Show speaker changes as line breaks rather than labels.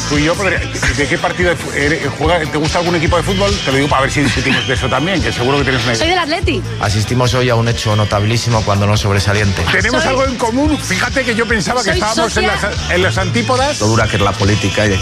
tú y yo, ¿de qué partido te gusta algún equipo de fútbol? Te lo digo para ver si discutimos de eso también, que seguro que tienes una idea.
Soy del Atleti.
Asistimos hoy a un hecho notabilísimo cuando no sobresaliente.
Tenemos algo en común. Fíjate que yo pensaba que estábamos en las antípodas.
Lo dura que es la política y de